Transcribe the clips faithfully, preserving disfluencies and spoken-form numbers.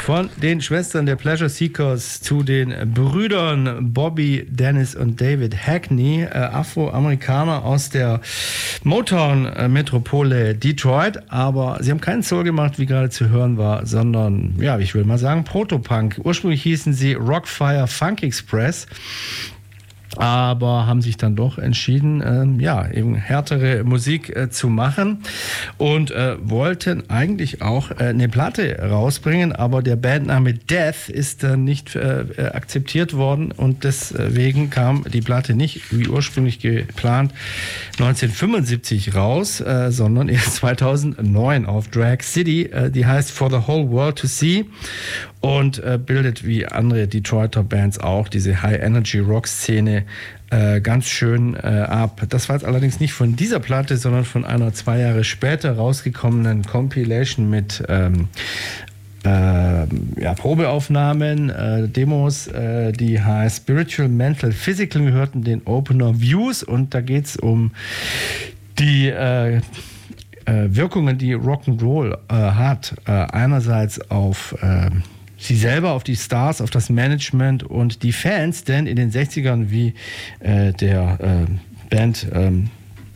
Von den Schwestern der Pleasure Seekers zu den Brüdern Bobby, Dennis und David Hackney, äh, Afroamerikaner aus der Motown-Metropole Detroit, aber sie haben keinen Soul gemacht, wie gerade zu hören war, sondern, ja, ich will mal sagen, Protopunk. Ursprünglich hießen sie Rockfire Funk Express, aber haben sich dann doch entschieden, ähm, ja, eben härtere Musik äh, zu machen und äh, wollten eigentlich auch äh, eine Platte rausbringen, aber der Bandname Death ist dann nicht äh, akzeptiert worden und deswegen kam die Platte nicht, wie ursprünglich geplant, neunzehnhundertfünfundsiebzig raus, äh, sondern erst zweitausendneun auf Drag City. Äh, die heißt For the Whole World to See und äh, bildet wie andere Detroiter Bands auch diese High-Energy-Rock-Szene äh, ganz schön äh, ab. Das war jetzt allerdings nicht von dieser Platte, sondern von einer zwei Jahre später rausgekommenen Compilation mit ähm, äh, ja, Probeaufnahmen, äh, Demos, äh, die heißt Spiritual, Mental, Physical. Wir hörten den Opener Views und da geht es um die äh, äh, Wirkungen, die Rock'n'Roll äh, hat. Äh, einerseits auf äh, sie selber, auf die Stars, auf das Management und die Fans, denn in den sechzigern, wie äh, der äh, Band ähm,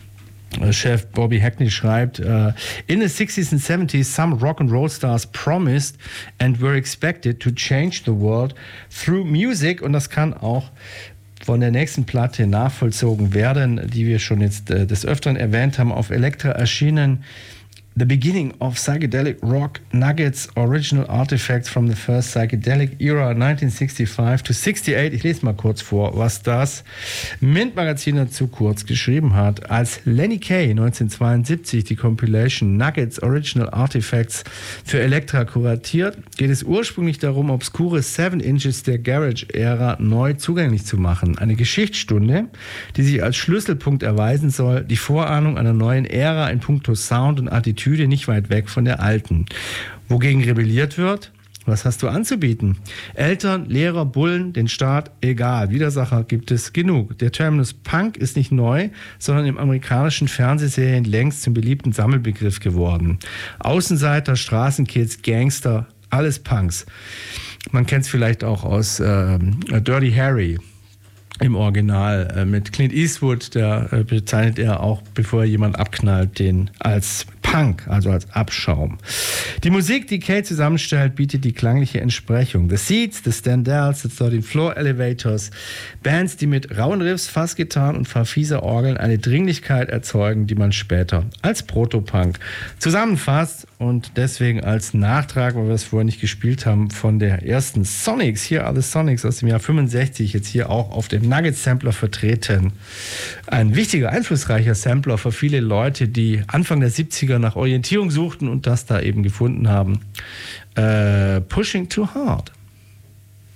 Chef Bobby Hackney schreibt, uh, in the sixties and seventies, some rock and roll stars promised and were expected to change the world through music. Und das kann auch von der nächsten Platte nachvollzogen werden, die wir schon jetzt äh, des Öfteren erwähnt haben, auf Elektra erschienen. The Beginning of Psychedelic Rock, Nuggets, Original Artifacts from the First Psychedelic Era nineteen sixty-five to sixty-eight. Ich lese mal kurz vor, was das Mint-Magazin dazu kurz geschrieben hat. Als Lenny Kaye neunzehnhundertzweiundsiebzig die Compilation Nuggets, Original Artifacts für Elektra kuratiert, geht es ursprünglich darum, obskure Seven Inches der Garage-Ära neu zugänglich zu machen. Eine Geschichtsstunde, die sich als Schlüsselpunkt erweisen soll, die Vorahnung einer neuen Ära in puncto Sound und Attitüde nicht weit weg von der alten. Wogegen rebelliert wird? Was hast du anzubieten? Eltern, Lehrer, Bullen, den Staat, egal. Widersacher gibt es genug. Der Terminus Punk ist nicht neu, sondern im amerikanischen Fernsehserien längst zum beliebten Sammelbegriff geworden. Außenseiter, Straßenkids, Gangster, alles Punks. Man kennt es vielleicht auch aus äh, Dirty Harry. Im Original äh, mit Clint Eastwood, der äh, bezeichnet er auch, bevor er jemand abknallt, den als Punk, also als Abschaum. Die Musik, die Kaye zusammenstellt, bietet die klangliche Entsprechung. The Seeds, The Standells, The thirteenth Floor Elevators, Bands, die mit rauen Riffs, Fassgitarren und farfieser Orgeln eine Dringlichkeit erzeugen, die man später als Protopunk zusammenfasst und deswegen als Nachtrag, weil wir es vorher nicht gespielt haben, von der ersten Sonics, hier are the Sonics aus dem Jahr fünfundsechzig, jetzt hier auch auf dem Nugget-Sampler vertreten. Ein wichtiger, einflussreicher Sampler für viele Leute, die Anfang der siebziger nach Orientierung suchten und das da eben gefunden haben. Äh, Pushing Too Hard.